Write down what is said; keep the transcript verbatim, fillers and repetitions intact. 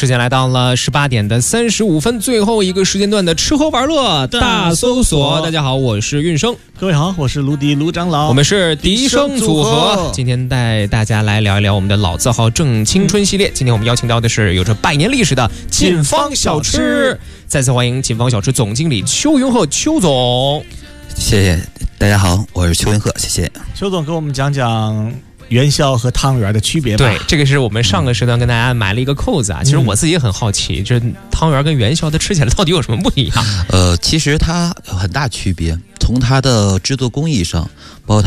时间来到了十八点的三十五分，最后一个时间段的吃喝玩乐大搜索。大家好，我是运生。 各位好，我是卢迪卢长老， 我们是笛声组合。今天带大家来聊一聊我们的老字号正青春系列。今天我们邀请到的是有着百年历史的锦芳小吃，再次欢迎锦芳小吃总经理邱云鹤邱总。 谢谢大家好，我是邱云鹤，谢谢。 邱总给我们讲讲元宵和汤圆的区别吧。 对，这个是我们上个时段跟大家埋了一个扣子啊。嗯、其实我自己也很好奇，这汤圆跟元宵它吃起来到底有什么不一样？ 呃，其实它有很大区别，从它的制作工艺上，包括它